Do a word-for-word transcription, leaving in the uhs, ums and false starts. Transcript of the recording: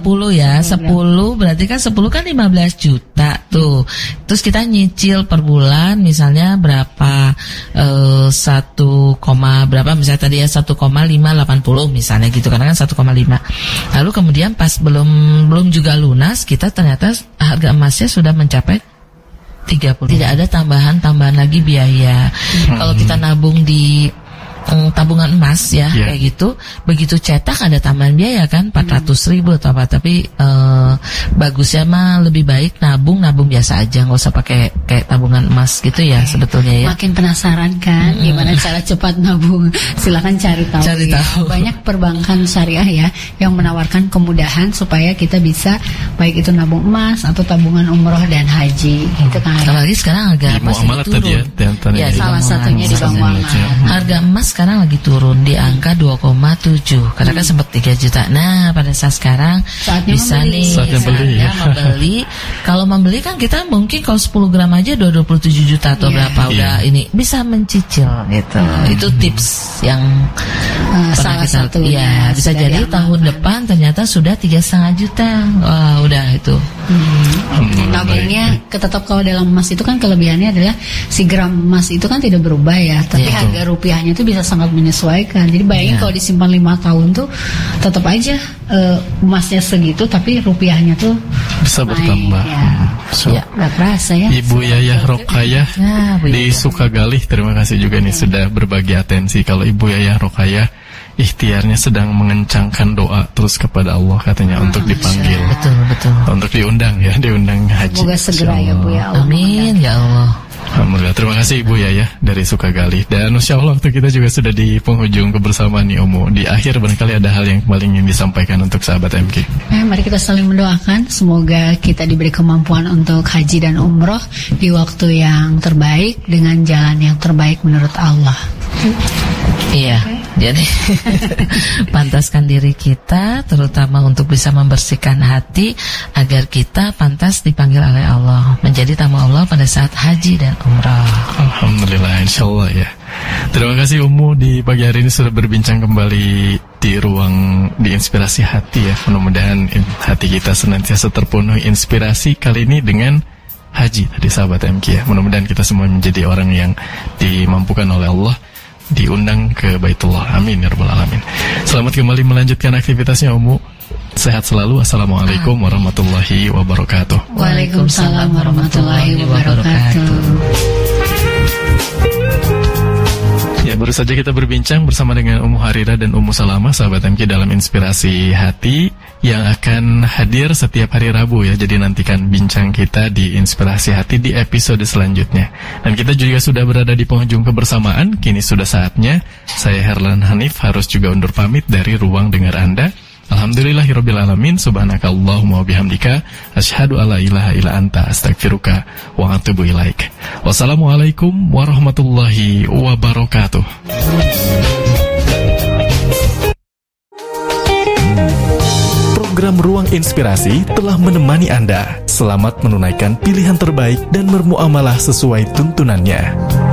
puluh ya, sepuluh berarti kan sepuluh kan lima belas juta tuh. Terus kita nyicil per bulan misalnya berapa, eh, satu, berapa misalnya tadi ya satu koma lima delapan puluh misalnya gitu, karena kan satu koma lima. Lalu kemudian pas belum belum juga lunas, kita ternyata harga emasnya sudah mencapai tiga puluh. Tidak ada tambahan-tambahan lagi biaya. Hmm. Kalau kita nabung di um, tabungan emas ya, yeah. kayak gitu, begitu cetak ada tambahan biaya kan empat ratus ribu atau apa. Tapi uh, bagusnya mah lebih baik nabung nabung biasa aja, nggak usah pakai kayak tabungan emas gitu ya sebetulnya ya. Makin penasaran kan hmm. gimana cara cepat nabung? Silakan cari tahu. Cari ya. tahu. Banyak perbankan syariah ya yang menawarkan kemudahan supaya kita bisa baik itu nabung emas atau tabungan umroh dan haji gitu kan. Apalagi sekarang harga emas lagi turun. Ya, ya salah satunya di Bank Muamalat. Harga emas sekarang lagi turun di angka dua koma tujuh. Karena kan hmm. sempat tiga juta. Nah, pada saat sekarang saatnya bisa membeli. nih saatnya beli, ya. membeli. Kalau membeli kan kita mungkin kalau sepuluh gram aja dua puluh tujuh juta atau yeah. berapa yeah. udah ini bisa mencicil gitu. Hmm. Itu tips yang uh, salah satu ya bisa jadi tahun depan ternyata sudah tiga setengah juta. Wah, udah itu. Hmm. Nabungnya tetap kalau dalam emas itu kan kelebihannya adalah si gram emas itu kan tidak berubah ya, tapi yeah. harga rupiahnya itu bisa sangat menyesuaikan. Jadi bayangin yeah. kalau disimpan lima tahun tuh tetap aja uh, emasnya segitu, tapi rupiahnya tuh bisa naik, bertambah. Ya. So, ya, gak kerasa ya. Ibu Yayah Rokayah nah, di Sukagali, terima kasih juga nih yeah. sudah berbagi atensi. Kalau Ibu Yayah Rokayah ikhtiarnya sedang mengencangkan doa terus kepada Allah katanya hmm, untuk dipanggil, betul betul, untuk diundang ya, diundang haji. Semoga segera ya Bu ya Allah. Amin ya Allah. Alhamdulillah, terima kasih Ibu Yayah dari Sukagali. Dan insya Allah waktu kita juga sudah di penghujung kebersamaan nih Umu. Di akhir barangkali ada hal yang paling ingin disampaikan untuk sahabat M K. Eh, mari kita saling mendoakan semoga kita diberi kemampuan untuk haji dan umroh di waktu yang terbaik dengan jalan yang terbaik menurut Allah. Iya, okay. Jadi pantaskan diri kita terutama untuk bisa membersihkan hati agar kita pantas dipanggil oleh Allah menjadi tamu Allah pada saat haji dan umrah. Alhamdulillah, insyaallah ya. Terima kasih Umu di pagi hari ini sudah berbincang kembali di ruang di inspirasi hati ya. Mudah-mudahan hati kita senantiasa terpenuhi inspirasi kali ini dengan haji tadi sahabat M K ya. Mudah-mudahan kita semua menjadi orang yang dimampukan oleh Allah diundang ke Baitullah. Amin ya rabbal alamin. Selamat kembali melanjutkan aktivitasnya Umu. Sehat selalu. Assalamualaikum warahmatullahi wabarakatuh. Waalaikumsalam warahmatullahi wabarakatuh. Ya, baru saja kita berbincang bersama dengan Ummu Harira dan Ummu Salamah, sahabat M K dalam Inspirasi Hati yang akan hadir setiap hari Rabu ya. Jadi nantikan bincang kita di Inspirasi Hati di episode selanjutnya. Dan kita juga sudah berada di penghujung kebersamaan. Kini sudah saatnya saya Herlan Hanif harus juga undur pamit dari ruang dengar Anda. Alhamdulillahirabbil alamin, subhanakallahumma wa bihamdika asyhadu alla ilaha illa anta astaghfiruka wa atubu ilaik. Wassalamualaikum warahmatullahi wabarakatuh. Program Ruang Inspirasi telah menemani Anda. Selamat menunaikan pilihan terbaik dan bermuamalah sesuai tuntunannya.